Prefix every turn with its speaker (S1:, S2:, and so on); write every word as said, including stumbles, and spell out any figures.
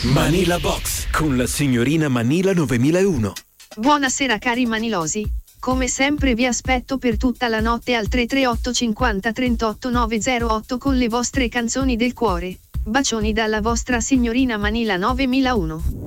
S1: Manila Box con la signorina Manila novemilauno.
S2: Buonasera cari manilosi, come sempre vi aspetto per tutta la notte al tre tre otto cinquanta trentotto novecentotto con le vostre canzoni del cuore. Bacioni dalla vostra signorina Manila novemilauno.